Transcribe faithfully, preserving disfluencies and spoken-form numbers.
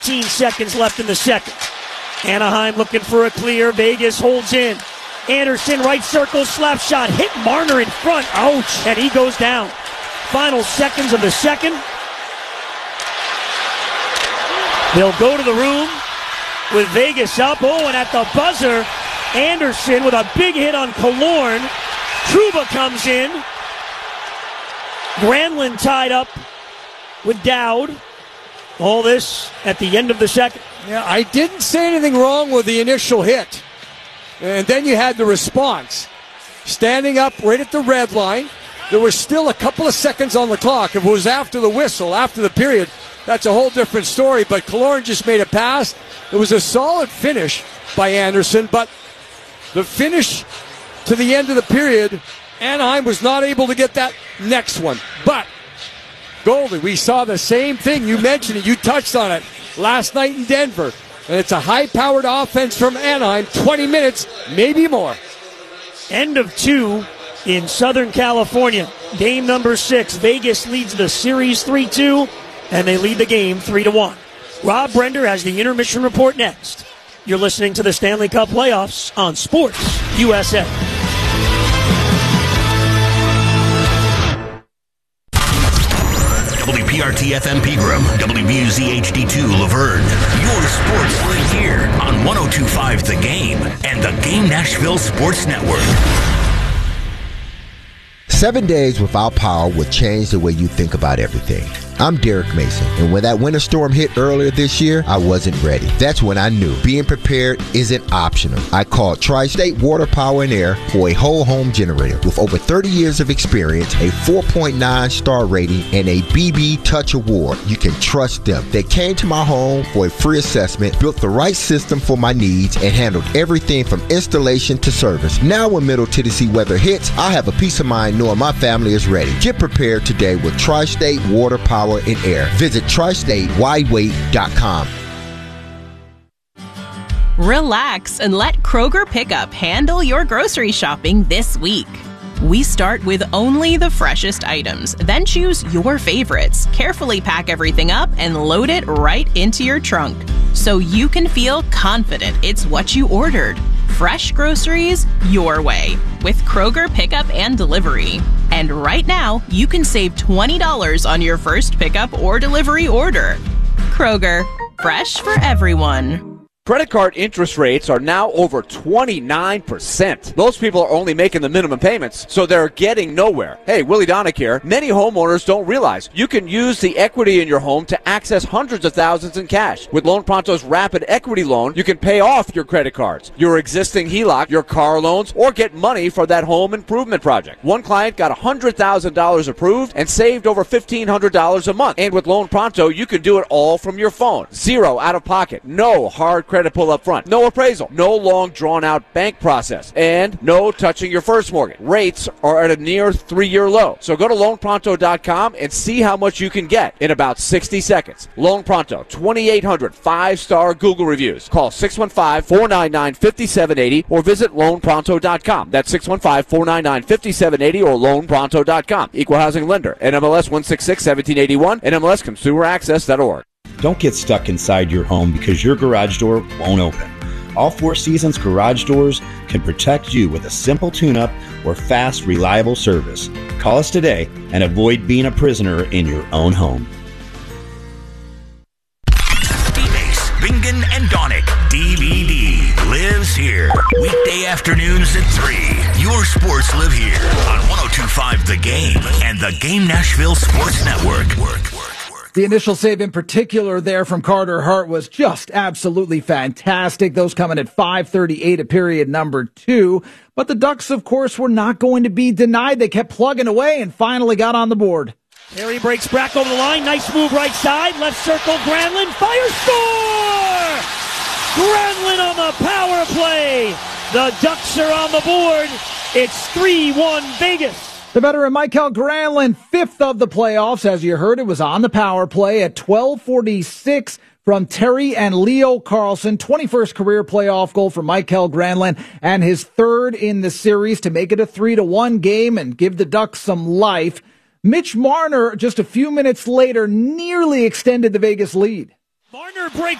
fifteen seconds left in the second. Anaheim looking for a clear. Vegas holds in. Anderson, right circle, slap shot. Hit Marner in front. Ouch. And he goes down. Final seconds of the second. They'll go to the room with Vegas up. Oh, and at the buzzer, Anderson with a big hit on Killorn. Trouba comes in. Granlund tied up with Dowd. All this at the end of the second. Yeah, I didn't say anything wrong with the initial hit. And then you had the response. Standing up right at the red line. There was still a couple of seconds on the clock. If it was after the whistle, after the period, that's a whole different story. But Killorn just made a pass. It was a solid finish by Anderson, but the finish to the end of the period, Anaheim was not able to get that next one. But, Goldie, we saw the same thing. You mentioned it. You touched on it last night in Denver. And it's a high-powered offense from Anaheim. twenty minutes, maybe more. End of two in Southern California. Game number six. Vegas leads the series three two, and they lead the game three to one. Rob Brender has the intermission report next. You're listening to the Stanley Cup playoffs on Sports U S A. W P R T F M Pegram, W B U Z H D two Laverne. Your sports live here on one oh two point five The Game and the Game Nashville Sports Network. Seven days without power will change the way you think about everything. I'm Derek Mason, and when that winter storm hit earlier this year, I wasn't ready. That's when I knew being prepared isn't optional. I called Tri-State Water, Power, and Air for a whole home generator. With over thirty years of experience, a four point nine star rating, and a B B Touch Award, you can trust them. They came to my home for a free assessment, built the right system for my needs, and handled everything from installation to service. Now when Middle Tennessee weather hits, I have a peace of mind knowing my family is ready. Get prepared today with Tri-State Water, Power, and Air. Visit tri state wide wait dot com. Relax and let Kroger Pickup handle your grocery shopping this week. We start with only the freshest items, then choose your favorites, carefully pack everything up, and load it right into your trunk so you can feel confident it's what you ordered. Fresh groceries your way with Kroger Pickup and Delivery. And right now, you can save twenty dollars on your first pickup or delivery order. Kroger, fresh for everyone. Credit card interest rates are now over twenty-nine percent. Those people are only making the minimum payments, so they're getting nowhere. Hey, Willie Donick here. Many homeowners don't realize you can use the equity in your home to access hundreds of thousands in cash. With Loan Pronto's Rapid Equity Loan, you can pay off your credit cards, your existing H E L O C, your car loans, or get money for that home improvement project. One client got one hundred thousand dollars approved and saved over fifteen hundred dollars a month. And with Loan Pronto, you can do it all from your phone. Zero out of pocket. No hard credit pull up front. No appraisal. No long drawn-out bank process. And no touching your first mortgage. Rates are at a near three-year low. So go to loan pronto dot com and see how much you can get in about sixty seconds. Loan Pronto, twenty-eight hundred five-star Google reviews. Call six one five, four nine nine, five seven eight zero or visit loan pronto dot com. That's six one five, four nine nine, five seven eight zero or loan pronto dot com. Equal housing lender. N M L S one sixty-six, seventeen eighty-one. N M L S consumer access dot org. Don't get stuck inside your home because your garage door won't open. All Four Seasons garage doors can protect you with a simple tune-up or fast, reliable service. Call us today and avoid being a prisoner in your own home. Mace, Bingen, and Donick, D V D, lives here. Weekday afternoons at three. Your sports live here on one oh two point five The Game and the Game Nashville Sports Network. Work, work. The initial save in particular there from Carter Hart was just absolutely fantastic. Those coming at five thirty-eight of period number two. But the Ducks, of course, were not going to be denied. They kept plugging away and finally got on the board. There he breaks back over the line. Nice move right side. Left circle. Granlund. Fire score! Granlund on the power play. The Ducks are on the board. It's three one Vegas. The veteran Mikael Granlund, fifth of the playoffs. As you heard, it was on the power play at twelve forty-six from Terry and Leo Carlson. twenty-first career playoff goal for Mikael Granlund and his third in the series to make it a three to one game and give the Ducks some life. Mitch Marner, just a few minutes later, nearly extended the Vegas lead. Marner breaks